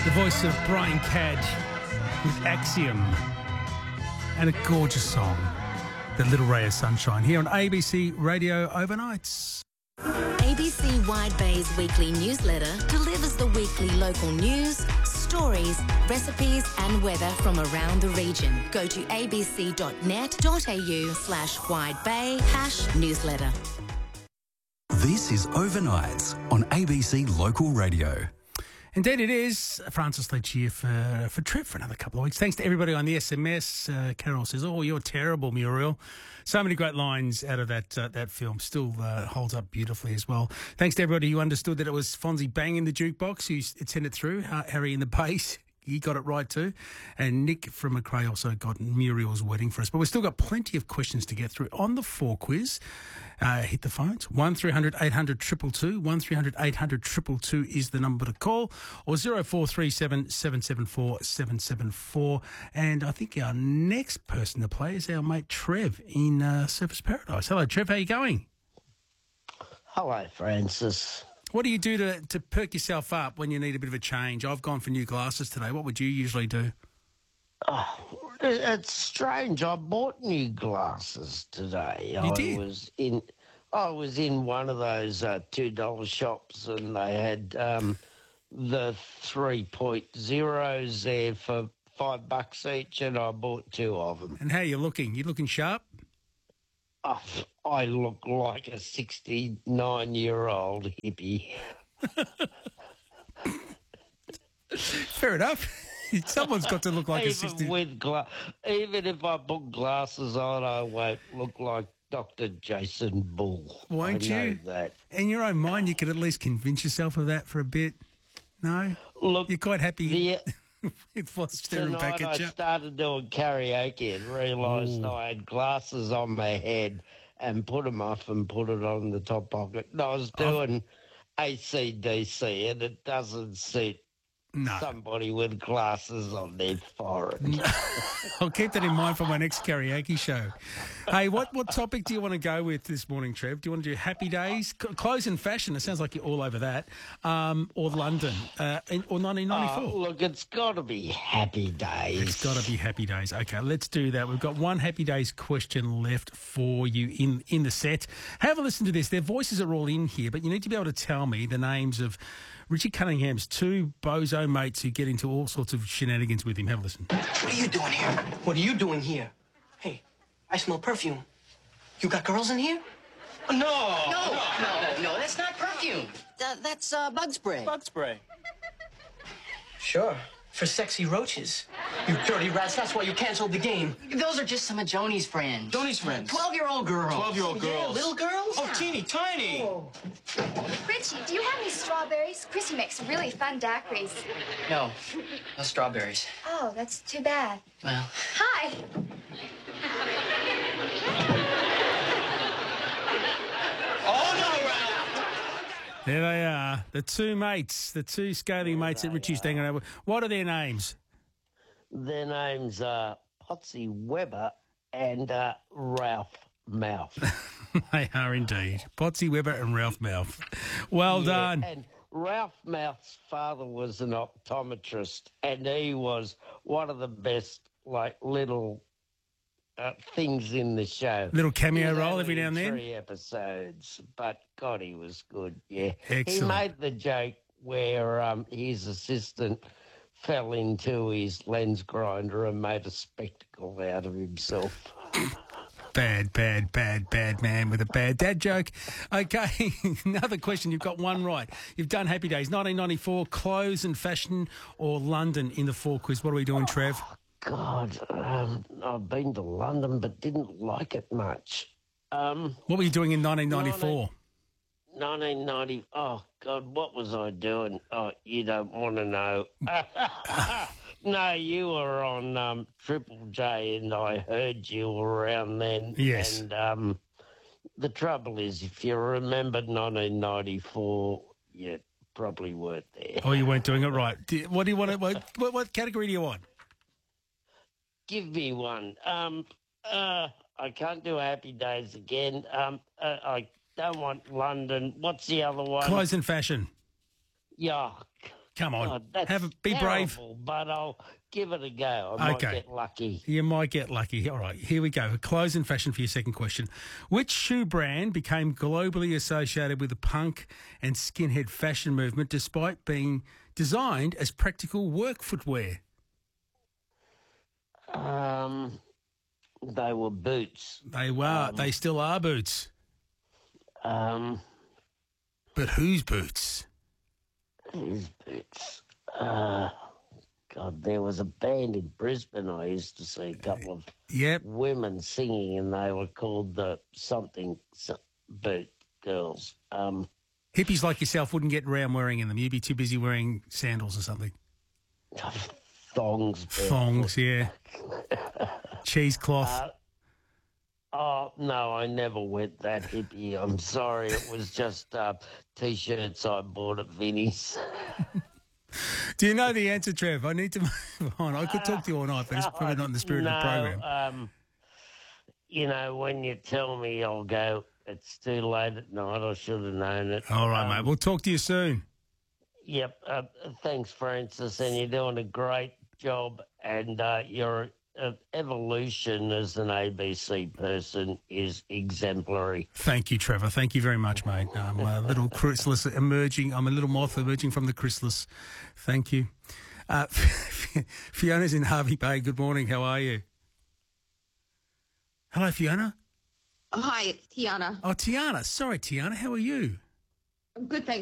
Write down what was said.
The voice of Brian Cadd with Axiom and a gorgeous song, The Little Ray of Sunshine, here on ABC Radio Overnights. ABC Wide Bay's weekly newsletter delivers the weekly local news, stories, recipes and weather from around the region. Go to abc.net.au/widebay/newsletter. This is Overnights on ABC Local Radio. Indeed it is. Francis Leach here for Trev for another couple of weeks. Thanks to everybody on the SMS. Carol says, "Oh, you're terrible, Muriel." So many great lines out of that film. Still holds up beautifully as well. Thanks to everybody who understood that it was Fonzie banging the jukebox who sent it through. Harry in the bass. He got it right too. And Nick from McRae also got Muriel's wedding for us. But we've still got plenty of questions to get through on the 4 quiz. Hit the phones. 1300 800 222. 1300 800 222 is the number to call. Or 0437 774 774. And I think our next person to play is our mate Trev in Surfers Paradise. Hello, Trev. How are you going? Hello, Francis. What do you do to perk yourself up when you need a bit of a change? I've gone for new glasses today. What would you usually do? Oh, it's strange. I bought new glasses today. You did? I was in one of those $2 shops, and they had the 3.0s there for $5 each, and I bought 2 of them. And how are you looking? You looking sharp? Oh, I look like a 69-year-old hippie. Fair enough. Someone's got to look like a 60. Even if I put glasses on, I won't look like Dr. Jason Bull. Won't I know you? that. In your own mind, you could at least convince yourself of that for a bit. No? Look, you're quite happy with what's staring back tonight at you. I started doing karaoke and realised I had glasses on my head and put them off and put it on the top pocket. And I was doing AC/DC, and it doesn't suit somebody with glasses on their forehead. I'll keep that in mind for my next karaoke show. Hey, what topic do you want to go with this morning, Trev? Do you want to do Happy Days, clothes and fashion? It sounds like you're all over that. Or London, or 1994? Look, it's got to be Happy Days. It's got to be Happy Days. Okay, let's do that. We've got one Happy Days question left for you in the set. Have a listen to this. Their voices are all in here, but you need to be able to tell me the names of Richie Cunningham's 2 bozo mates who get into all sorts of shenanigans with him. Have a listen. What are you doing here? What are you doing here? Hey, I smell perfume. You got girls in here? No, that's not perfume. That's bug spray. Bug spray. Sure, for sexy roaches. You dirty rats, that's why you canceled the game. Those are just some of Joni's friends. Joni's friends? 12-year-old girls. 12-year-old girls. Yeah, little girls? Oh, teeny tiny. Oh. Richie, do you have any strawberries? Chrissy makes really fun daiquiris. No strawberries. Oh, that's too bad. Well. Hi. Oh, no, Ralph. There they are, the 2 mates, the 2 scaly mates that Richie's hanging out with. What are their names? Their names are Potsy Weber and Ralph Mouth. They are indeed. Potsy Weber and Ralph Mouth. Well done. And Ralph Mouth's father was an optometrist, and he was one of the best, little things in the show. Little cameo role every now and then? 3 episodes, but God, he was good, yeah. Excellent. He made the joke where his assistant fell into his lens grinder and made a spectacle out of himself. Bad man with a bad dad joke. Okay, another question. You've got one right. You've done Happy Days. 1994, clothes and fashion, or London in the 4 quiz. What are we doing, Trev? God, I've been to London but didn't like it much. What were you doing in 1994? 1990. Oh, God, what was I doing? Oh, you don't want to know. No, you were on Triple J, and I heard you around then. Yes. And the trouble is, if you remember 1994, you probably weren't there. Oh, you weren't doing it right. What do you want? What category do you want? Give me one. I can't do Happy Days again. I don't want London. What's the other one? Clothes and fashion. Yuck. Come on, Oh, that's be brave. terrible, but I'll give it a go. I might get lucky. You might get lucky. All right, here we go. Clothes and fashion for your second question. Which shoe brand became globally associated with the punk and skinhead fashion movement despite being designed as practical work footwear? They were boots. They were. They still are boots. But But whose boots? Whose boots? God, there was a band in Brisbane I used to see a couple of women singing, and they were called the something boot girls. Hippies like yourself wouldn't get around wearing in them. You'd be too busy wearing sandals or something. Thongs. Thongs, yeah. Cheesecloth. Oh, no, I never went that hippie. I'm sorry. It was just T-shirts I bought at Vinnie's. Do you know the answer, Trev? I need to move on. I could talk to you all night, but it's probably not in the spirit of the program. You know, when you tell me, I'll go, it's too late at night. I should have known it. All right, mate. We'll talk to you soon. Yep. Thanks, Francis, and you're doing a great job, and your evolution as an ABC person is exemplary. Thank you, Trevor. Thank you very much, mate. I'm a little chrysalis emerging. I'm a little moth emerging from the chrysalis. Thank you. Fiona's in Harvey Bay. Good morning. How are you? Hello, Fiona. Hi, it's Tiana. Oh, Tiana. Sorry, Tiana. How are you? I'm good, thanks.